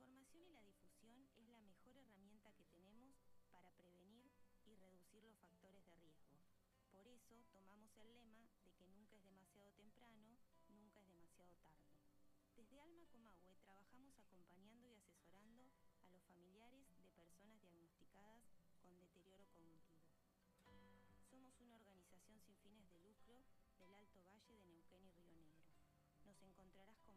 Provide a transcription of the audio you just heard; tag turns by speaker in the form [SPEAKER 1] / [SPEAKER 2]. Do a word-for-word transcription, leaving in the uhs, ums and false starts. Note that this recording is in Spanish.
[SPEAKER 1] información y la difusión es la mejor herramienta que tenemos para prevenir y reducir los factores de riesgo. Por eso tomamos el lema de que nunca es demasiado temprano, nunca es demasiado tarde. Desde Alma Comahue trabajamos acompañando y asesorando a los familiares de personas diagnosticadas con deterioro cognitivo. Somos una organización sin fines de lucro del Alto Valle de Neuquén y Río Negro. Nos encontrarás con